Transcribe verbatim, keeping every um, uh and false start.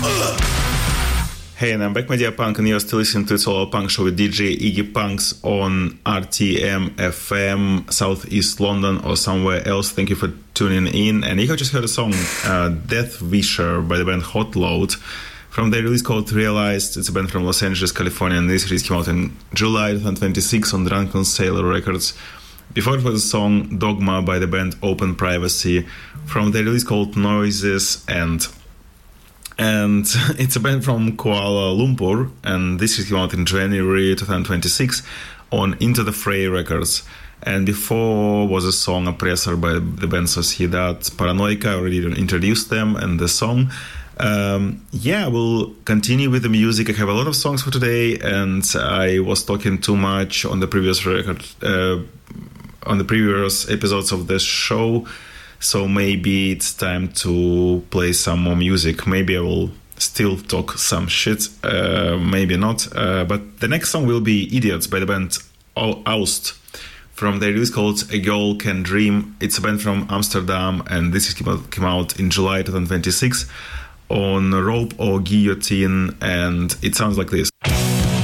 Hey, and I'm back, my dear punk, and you're still listening to It's All About Punk Show with D J Iggy Punks on R T M F M, Southeast London, or somewhere else. Thank you for tuning in. And you have just heard a song, uh, Death Wisher by the band Hot Load, from their release called Realized. It's a band from Los Angeles, California, and this release came out in July twenty twenty-six on Drunken Sailor Records. Before it was a song Dogma by the band Open Privacy from their release called Noises and And it's a band from Kuala Lumpur, and this came out in January twenty twenty-six on Into the Fray Records. And before was a song Oppressor by the band Sociedad Paranoica. I already introduced them and the song. Um, yeah, we'll continue with the music. I have a lot of songs for today, and I was talking too much on the previous record, uh, on the previous episodes of the show. So maybe it's time to play some more music. Maybe I will still talk some shit, uh, maybe not. Uh, but the next song will be Idiots by the band Aust from their release called A Girl Can Dream. It's a band from Amsterdam, and this came out in July twenty twenty-six on Rope or Guillotine, and it sounds like this.